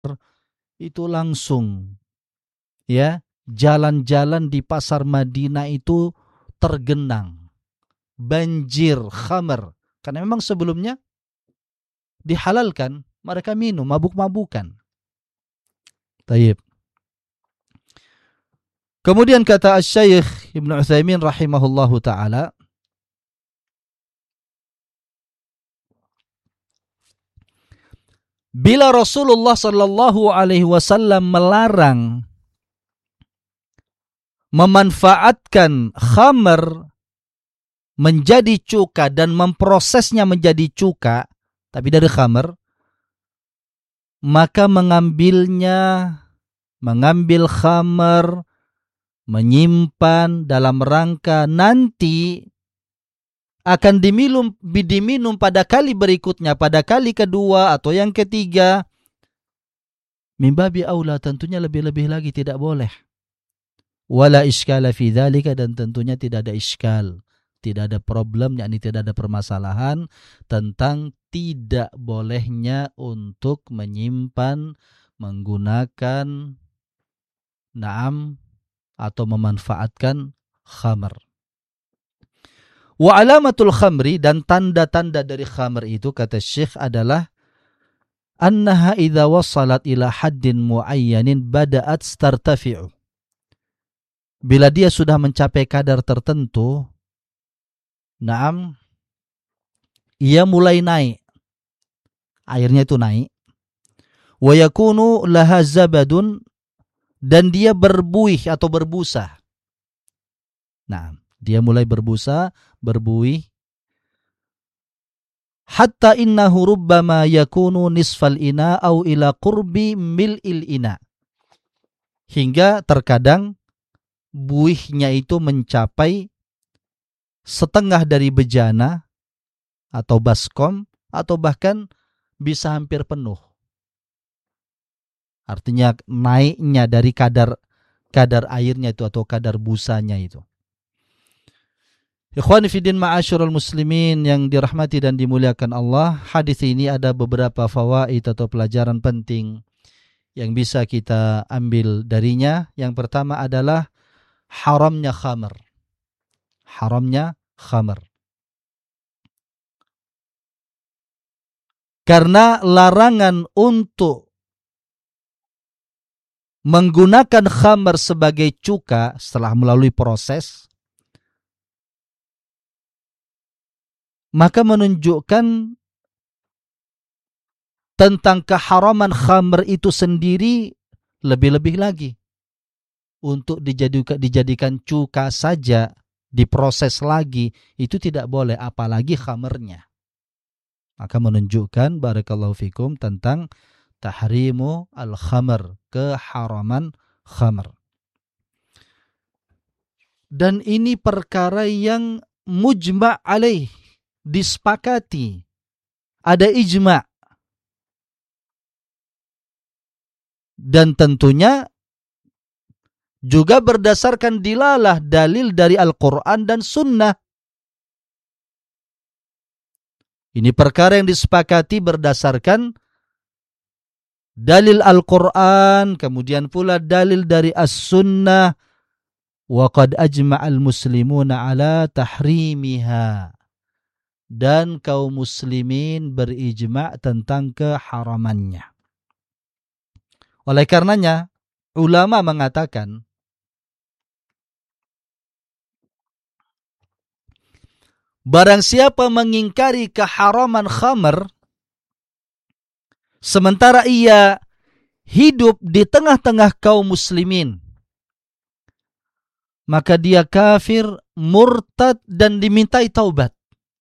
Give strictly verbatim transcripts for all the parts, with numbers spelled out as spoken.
itu langsung ya jalan-jalan di pasar Madinah itu tergenang banjir khamr, karena memang sebelumnya dihalalkan mereka minum mabuk-mabukan. Taib. Kemudian kata Asy-Syaikh Ibnu Utsaimin rahimahullahu taala, bila Rasulullah sallallahu alaihi wasallam melarang memanfaatkan khamr menjadi cuka dan memprosesnya menjadi cuka, tapi dari khamr, maka mengambilnya, mengambil khamr, menyimpan dalam rangka nanti akan diminum, diminum pada kali berikutnya, pada kali kedua atau yang ketiga, mimbabi aula, tentunya lebih-lebih lagi tidak boleh. Wala iskala fi dzalika, dan tentunya tidak ada iskal, tidak ada problem, yakni tidak ada permasalahan tentang tidak bolehnya untuk menyimpan, menggunakan naam atau memanfaatkan khamr. Wa alamatul khamri, dan tanda-tanda dari khamr itu kata Syekh adalah annaha idza wasalat ila haddin muayyanin bada'at startafi'u. Bila dia sudah mencapai kadar tertentu, naam, ia mulai naik. Airnya itu naik. Wa yakunu laha zabadun, dan dia berbuih atau berbusa. Nah, dia mulai berbusa, berbuih. Hatta innahu rubbama yakunu nisfal ina au ila qurbi mil'il ina. Hingga terkadang buihnya itu mencapai setengah dari bejana atau baskom, atau bahkan bisa hampir penuh. Artinya naiknya dari kadar kadar airnya itu atau kadar busanya itu. Ikhwani fiddin ma'asyiral muslimin yang dirahmati dan dimuliakan Allah, hadis ini ada beberapa fawaid atau pelajaran penting yang bisa kita ambil darinya. Yang pertama adalah haramnya khamr. Haramnya khamr. Karena larangan untuk menggunakan khamr sebagai cuka setelah melalui proses, maka menunjukkan tentang keharaman khamr itu sendiri lebih-lebih lagi. Untuk dijadikan, dijadikan cuka saja, diproses lagi, itu tidak boleh, apalagi khamrnya. Maka menunjukkan, barakallahu fikum, tentang tahrimu al-khamr, keharaman khamr. Dan ini perkara yang mujma' alaih, disepakati, ada ijma'. Dan tentunya juga berdasarkan dilalah dalil dari Al-Quran dan Sunnah. Ini perkara yang disepakati berdasarkan dalil Al-Quran, kemudian pula dalil dari As-Sunnah. Wa qad ajma'al muslimuna ala tahrimiha. Dan kaum muslimin berijma' tentang keharamannya. Oleh karenanya, ulama mengatakan, barang siapa mengingkari keharaman khamr, sementara ia hidup di tengah-tengah kaum muslimin, maka dia kafir, murtad, dan dimintai taubat.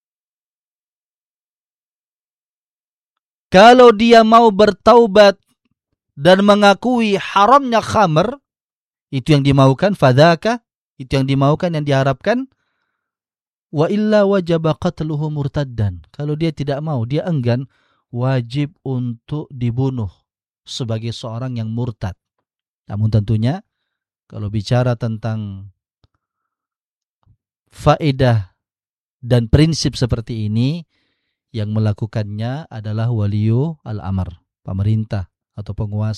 Kalau dia mau bertaubat dan mengakui haramnya khamr, itu yang dimaukan, fadzaka, itu yang dimaukan, yang diharapkan. Wa illa wajaba qatluhu murtaddan. Kalau dia tidak mau, dia enggan, wajib untuk dibunuh sebagai seorang yang murtad. Namun tentunya kalau bicara tentang faedah dan prinsip seperti ini, yang melakukannya adalah waliyu al-amr, pemerintah atau penguasa